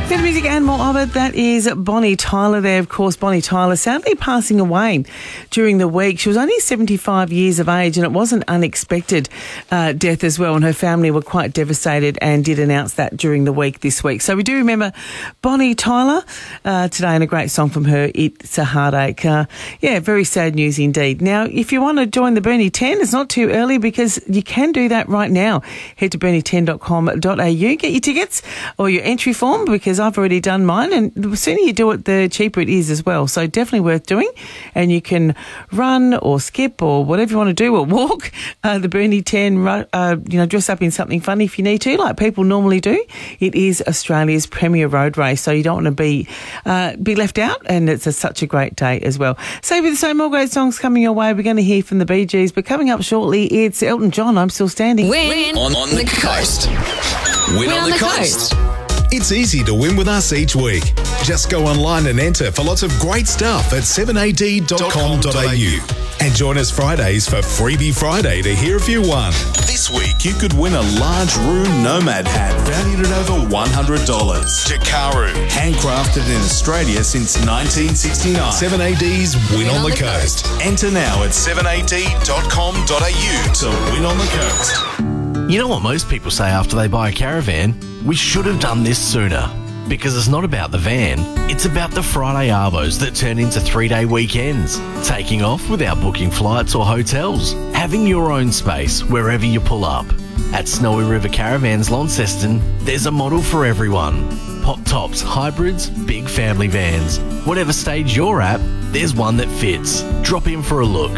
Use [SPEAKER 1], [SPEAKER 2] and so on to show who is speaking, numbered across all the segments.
[SPEAKER 1] Bit of music and more of it. That is Bonnie Tyler there. Of course, Bonnie Tyler sadly passing away during the week. She was only 75 years of age, and it was an unexpected death as well. And her family were quite devastated and did announce that during the week this week. So we do remember Bonnie Tyler today, and a great song from her, It's a Heartache. Very sad news indeed. Now, if you want to join the Burnie 10, it's not too early because you can do that right now. Head to burnie10.com.au, get your tickets or your entry form, because I've already done mine, and the sooner you do it, the cheaper it is as well. So definitely worth doing. And you can run or skip or whatever you want to do, or walk the Burnie 10, dress up in something funny if you need to, like people normally do. It is Australia's premier road race, so you don't want to be left out, and it's such a great day as well. So with so more great songs coming your way, we're going to hear from the Bee Gees, but coming up shortly, it's Elton John, I'm Still Standing.
[SPEAKER 2] Win on the coast. Win on the coast.
[SPEAKER 3] It's easy to win with us each week. Just go online and enter for lots of great stuff at 7ad.com.au. And join us Fridays for Freebie Friday to hear if you won. This week, you could win a large Room Nomad hat valued at over $100. Jakaru, handcrafted in Australia since 1969. 7AD's Win on the Coast. Enter now at 7ad.com.au to win on the coast.
[SPEAKER 4] You know what most people say after they buy a caravan? We should have done this sooner. Because it's not about the van, it's about the Friday Arvos that turn into 3-day weekends. Taking off without booking flights or hotels. Having your own space wherever you pull up. At Snowy River Caravans Launceston, there's a model for everyone. Pop tops, hybrids, big family vans. Whatever stage you're at, there's one that fits. Drop in for a look.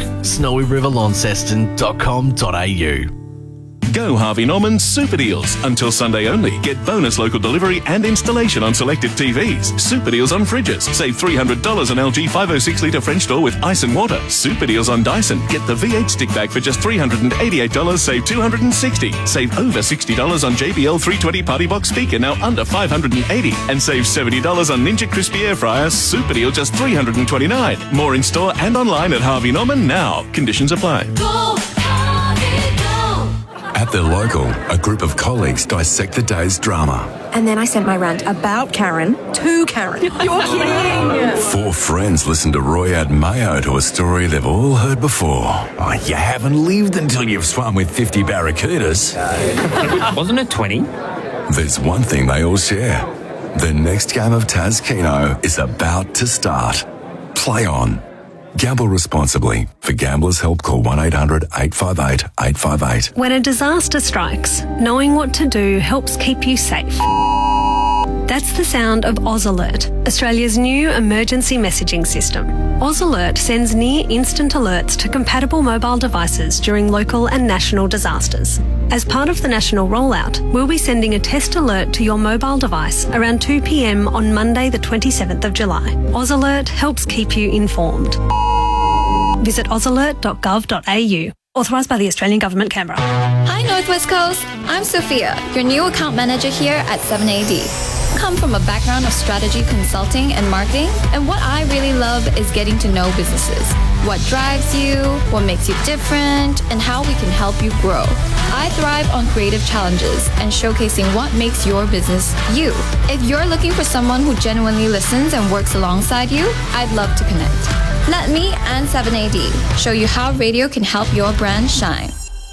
[SPEAKER 4] snowyriverlaunceston.com.au.
[SPEAKER 5] Go Harvey Norman's Super Deals. Until Sunday only. Get bonus local delivery and installation on selected TVs. Super Deals on fridges. Save $300 on LG 506-litre French door with ice and water. Super Deals on Dyson. Get the V8 stick bag for just $388. Save $260. Save over $60 on JBL 320 Party Box speaker, now under $580. And save $70 on Ninja Crispy Air Fryer. Super Deal just $329. More in store and online at Harvey Norman now. Conditions apply.
[SPEAKER 2] Go!
[SPEAKER 6] At the local, a group of colleagues dissect the day's drama.
[SPEAKER 7] And then I sent my rant about Karen to Karen. You're kidding!
[SPEAKER 6] 4 friends listen to Roy add mayo to a story they've all heard before. Oh, you haven't lived until you've swum with 50 barracudas.
[SPEAKER 8] Wasn't it 20?
[SPEAKER 6] There's one thing they all share. The next game of Taz Keno is about to start. Play on. Gamble responsibly. For Gamblers' Help, call 1-800-858-858.
[SPEAKER 9] When a disaster strikes, knowing what to do helps keep you safe. That's the sound of Oz Alert, Australia's new emergency messaging system. Oz Alert sends near-instant alerts to compatible mobile devices during local and national disasters. As part of the national rollout, we'll be sending a test alert to your mobile device around 2 p.m. on Monday the 27th of July. Oz Alert helps keep you informed. Visit ozalert.gov.au. Authorised by the Australian Government, Canberra.
[SPEAKER 10] Hi Northwest Coast, I'm Sophia, your new account manager here at 7AD. Come from a background of strategy consulting and marketing, and what I really love is getting to know businesses. What drives you, what makes you different, and how we can help you grow. I thrive on creative challenges and showcasing what makes your business you. If you're looking for someone who genuinely listens and works alongside you, I'd love to connect. Let me and 7AD show you how radio can help your brand shine.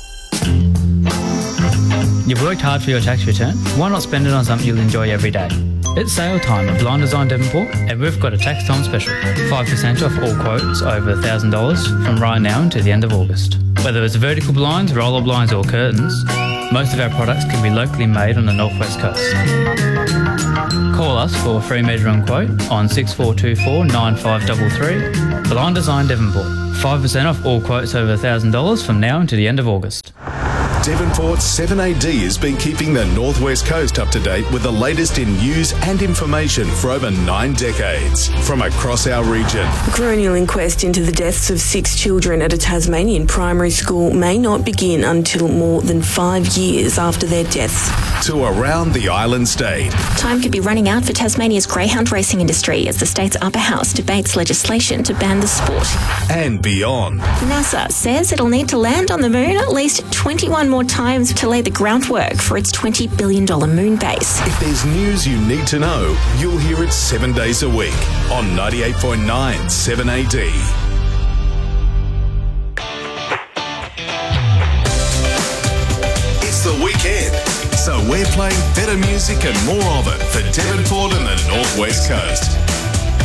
[SPEAKER 8] You've worked hard for your tax return. Why not spend it on something you'll enjoy every day? It's sale time at Blind Design Devonport, and we've got a tax time special. 5% off all quotes over $1,000 from right now until the end of August. Whether it's vertical blinds, roller blinds or curtains, most of our products can be locally made on the Northwest Coast. Call us for a free measuring quote on 6424 9533. Blind Design Devonport. 5% off all quotes over $1,000 from now until the end of August.
[SPEAKER 3] Devonport's 7AD has been keeping the Northwest Coast up to date with the latest in news and information for over 9 decades from across our region.
[SPEAKER 7] A coronial inquest into the deaths of 6 children at a Tasmanian primary school may not begin until more than 5 years after their deaths.
[SPEAKER 3] To around the island state.
[SPEAKER 11] Time could be running out for Tasmania's greyhound racing industry as the state's upper house debates legislation to ban the sport.
[SPEAKER 3] And beyond.
[SPEAKER 11] NASA says it'll need to land on the moon at least 21 more more time to lay the groundwork for its $20 billion moon base.
[SPEAKER 3] If there's news you need to know, you'll hear it 7 days a week on 98.9 7AD. It's the weekend, so we're playing better music and more of it for Devonport and the North West Coast.